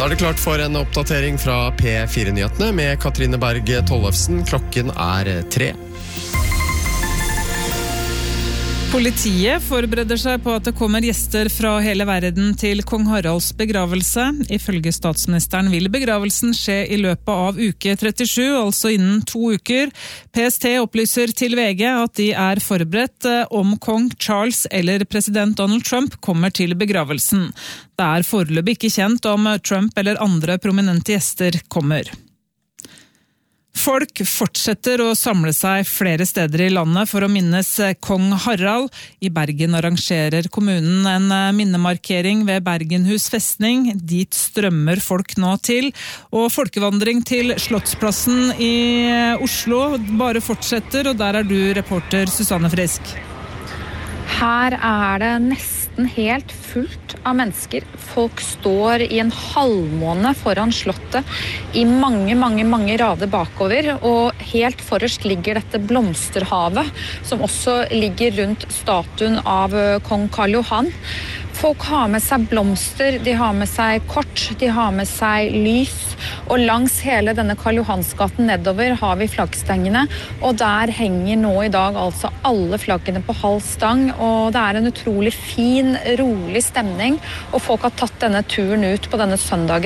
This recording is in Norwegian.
Da det klart for en oppdatering fra P4-nyhetene med Katrine Berg Tollefsen. Klokken 3. Politiet forbereder seg på at det kommer gjester fra hele verden til kong Haralds begravelse. Ifølge statsministeren vil begravelsen skje i løpet av uke 37, altså innen 2 uker. PST opplyser til VG at de er forberedt om kong Charles eller president Donald Trump kommer til begravelsen. Det er foreløpig ikke kjent om Trump eller andre prominente gjester kommer. Folk fortsetter å samle seg flere steder i landet for å minnes kong Harald. I Bergen arrangerer kommunen en minnemarkering ved Bergenhus festning. Dit strømmer folk nå til. Og folkevandring til Slottsplassen i Oslo bare fortsetter, og der er du reporter Susanne Frisk. Her er det nesten helt fullt av mennesker. Folk står i en halvmåne foran slottet i mange rader bakover, og helt forrest ligger dette blomsterhavet, som også ligger rundt statuen av kong Karl Johan. Folk har med seg blomster, de har med seg kort, de har med seg lys, og langs hele denne Karl Johansgaten nedover har vi flaggstengene, og der henger nå i dag altså alle flaggene på halv stang, og det er en utrolig fin, rolig stemning, og folk har tatt denne turen ut på denne søndagen